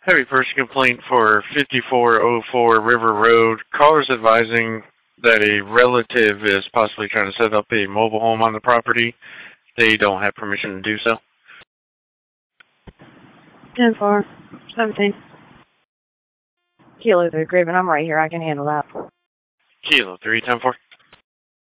Heavy person complaint for 5404 River Road. Callers advising that a relative is possibly trying to set up a mobile home on the property. They don't have permission to do so. 10-4, 17. Kilo 3, Craven, I'm right here. I can handle that. Kilo 3, 10-4.